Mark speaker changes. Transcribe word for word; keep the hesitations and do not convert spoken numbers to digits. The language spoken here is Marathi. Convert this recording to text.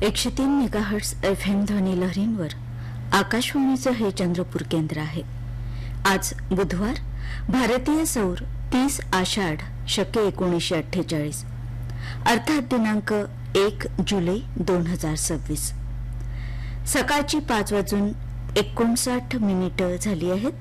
Speaker 1: एकशे तीन मेगाहर्ट्ज एफ एम ध्वनी लहरींवर आकाशवाणीचं हे चंद्रपूर केंद्र आहे. आज बुधवार, भारतीय सौर तीस आषाढ शके एकोणीसशे अठ्ठेचाळीस अर्थात दिनांक एक जुलै दोन हजार सव्वीस. सकाळची पाच वाजून एकोणसाठ मिनिटं झाली आहेत.